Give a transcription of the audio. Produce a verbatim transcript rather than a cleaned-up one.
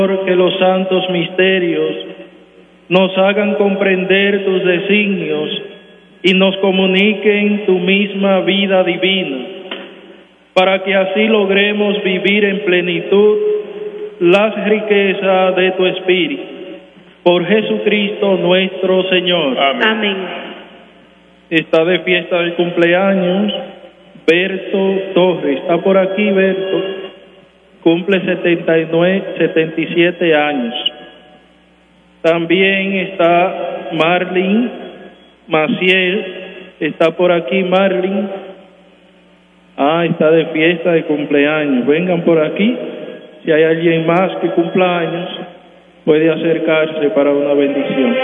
Que los santos misterios nos hagan comprender tus designios y nos comuniquen tu misma vida divina, para que así logremos vivir en plenitud las riquezas de tu Espíritu. Por Jesucristo nuestro Señor. Amén. Amén. Está de fiesta de cumpleaños Berto Torres. ¿Está por aquí, Berto? Cumple setenta y nueve, setenta y siete años. También está Marlin Maciel. ¿Está por aquí, Marlin? Ah, está de fiesta de cumpleaños. Vengan por aquí. Si hay alguien más que cumpla años, puede acercarse para una bendición.